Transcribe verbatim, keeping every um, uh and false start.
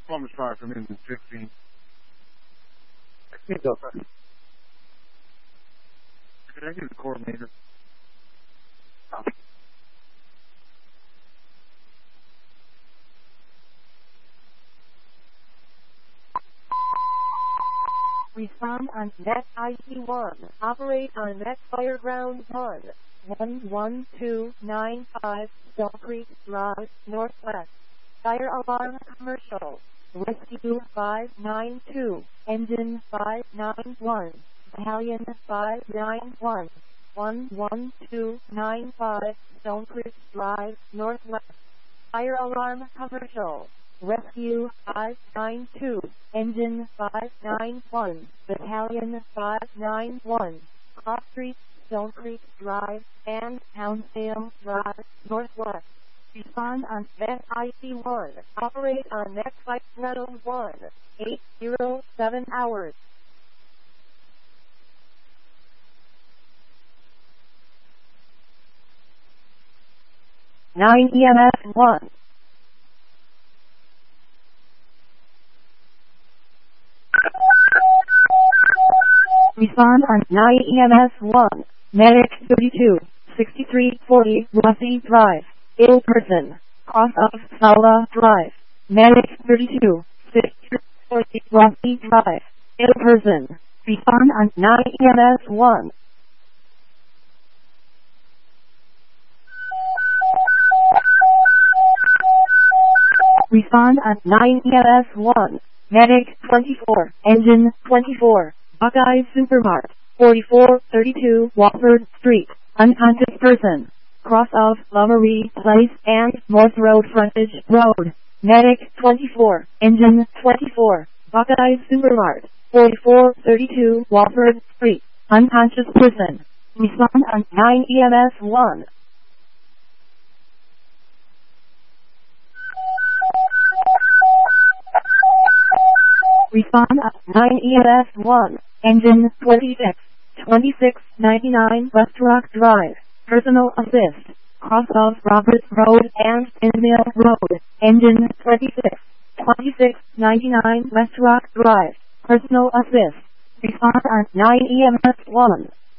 Plumber's fire from engine fifteen. Speed go, sir. Can I get the coordinator? Respond on net I C one. Operate on net fire ground one. one one two nine five Stone Creek Drive, Northwest. Fire alarm commercial. Rescue five nine two. Engine five nine one. Battalion five nine one. one one two nine five Stone Creek Drive, Northwest. Fire alarm commercial. Rescue five nine two. Engine five nine one. Battalion five nine one. Cross Street, Stone Creek Drive, and Townsville Drive, Northwest. Respond on net I C one. Operate on net flight level one. eight zero seven hours. nine E M S one. Respond on nine E M S one. Medic thirty-two, sixty-three forty Rossi Drive. Ill person. Cross of Sala Drive. Medic thirty-two, sixty-three forty Rossi Drive. Ill person. Respond on nine E M S one. Respond on nine E M S one. Medic twenty-four, Engine twenty-four, Buckeye Supermart, forty-four thirty-two Wofford Street, unconscious person, cross of Lovery Place and North Road Frontage Road. Medic twenty-four, Engine twenty-four, Buckeye Supermart, forty-four thirty-two Wofford Street, unconscious person. Respond on nine E M S one. Respond at nine E M S one. Engine twenty-six, twenty-six ninety-nine West Rock Drive. Personal assist. Cross of Roberts Road and Mill Road. Engine twenty-six, twenty-six ninety-nine West Rock Drive. Personal assist. Respond at nine E M S one.